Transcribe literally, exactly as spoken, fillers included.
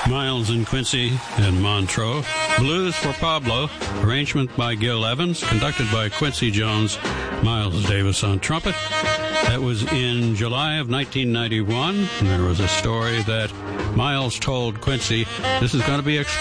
Miles and Quincy and Montreux. Blues for Pablo, arrangement by Gil Evans, conducted by Quincy Jones, Miles Davis on trumpet. That was in July of nineteen ninety-one. And there was a story that Miles told Quincy, this is going to be expensive.